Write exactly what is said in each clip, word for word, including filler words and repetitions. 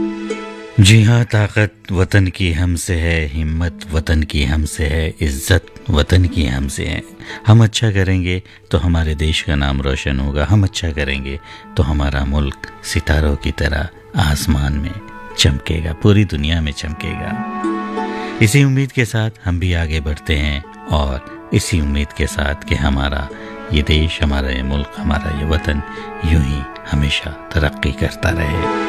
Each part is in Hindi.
जी हाँ, ताकत वतन की हमसे है, हिम्मत वतन की हमसे है, इज्जत वतन की हमसे है। हम अच्छा करेंगे तो हमारे देश का नाम रोशन होगा। हम अच्छा करेंगे तो हमारा मुल्क सितारों की तरह आसमान में चमकेगा, पूरी दुनिया में चमकेगा। इसी उम्मीद के साथ हम भी आगे बढ़ते हैं और इसी उम्मीद के साथ कि हमारा ये देश, हमारा ये मुल्क, हमारा ये वतन यूं ही हमेशा तरक्की करता रहे।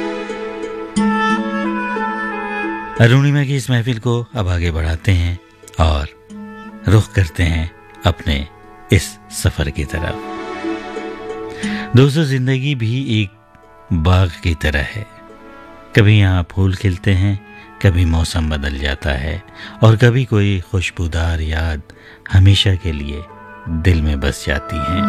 अरुणिमा की इस महफिल को अब आगे बढ़ाते हैं और रुख करते हैं अपने इस सफर की तरफ। दोस्तों, जिंदगी भी एक बाग की तरह है। कभी यहाँ फूल खिलते हैं, कभी मौसम बदल जाता है और कभी कोई खुशबूदार याद हमेशा के लिए दिल में बस जाती हैं।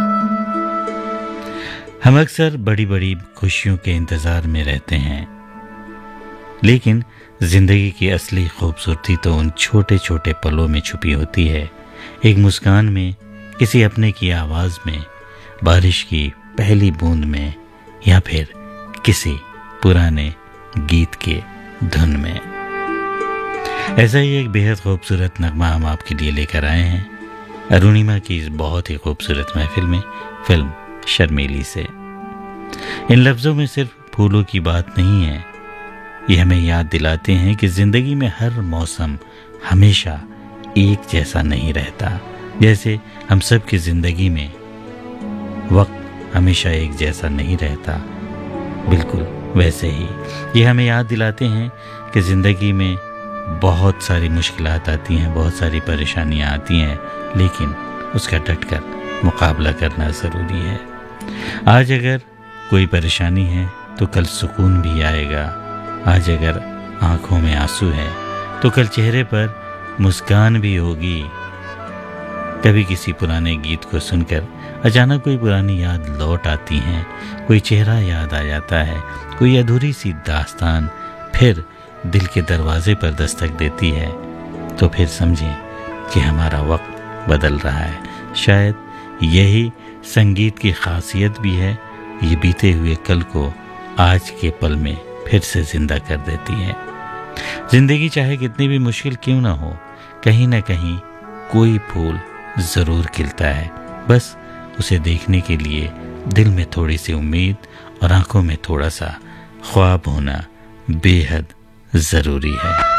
हम अक्सर बड़ी बड़ी खुशियों के इंतजार में रहते हैं, लेकिन जिंदगी की असली खूबसूरती तो उन छोटे छोटे पलों में छुपी होती है। एक मुस्कान में, किसी अपने की आवाज़ में, बारिश की पहली बूंद में या फिर किसी पुराने गीत के धुन में। ऐसा ही एक बेहद खूबसूरत नगमा हम आपके लिए लेकर आए हैं अरुणिमा की इस बहुत ही खूबसूरत महफिल में, फिल्म शर्मीली से। इन लफ्ज़ों में सिर्फ फूलों की बात नहीं है, ये हमें याद दिलाते हैं कि जिंदगी में हर मौसम हमेशा एक जैसा नहीं रहता। जैसे हम सब की जिंदगी में वक्त हमेशा एक जैसा नहीं रहता, बिल्कुल वैसे ही ये हमें याद दिलाते हैं कि जिंदगी में बहुत सारी मुश्किलात आती हैं, बहुत सारी परेशानियां आती हैं, लेकिन उसका डटकर मुकाबला करना ज़रूरी है। आज अगर कोई परेशानी है तो कल सुकून भी आएगा। आज अगर आंखों में आंसू है तो कल चेहरे पर मुस्कान भी होगी। कभी किसी पुराने गीत को सुनकर अचानक कोई पुरानी याद लौट आती है, कोई चेहरा याद आ जाता है, कोई अधूरी सी दास्तान फिर दिल के दरवाजे पर दस्तक देती है, तो फिर समझें कि हमारा वक्त बदल रहा है। शायद यही संगीत की खासियत भी है, ये बीते हुए कल को आज के पल में फिर से जिंदा कर देती है। जिंदगी चाहे कितनी भी मुश्किल क्यों ना हो, कहीं ना कहीं कोई फूल जरूर खिलता है। बस उसे देखने के लिए दिल में थोड़ी सी उम्मीद और आंखों में थोड़ा सा ख्वाब होना बेहद जरूरी है।